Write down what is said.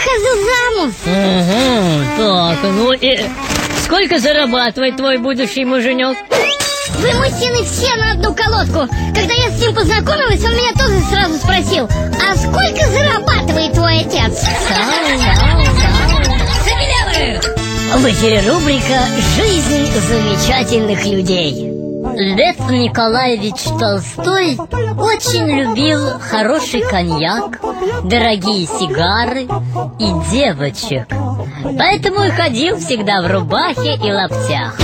выхожу замуж. Так, ну и сколько зарабатывает твой будущий муженек? Вы, мужчины, все на одну колодку. Когда я с ним познакомилась, он меня тоже сразу спросил: а сколько зарабатывает твой отец? В эфире рубрика «Жизнь замечательных людей». Лев Николаевич Толстой очень любил хороший коньяк, дорогие сигары и девочек. Поэтому и ходил всегда в рубахе и лаптях.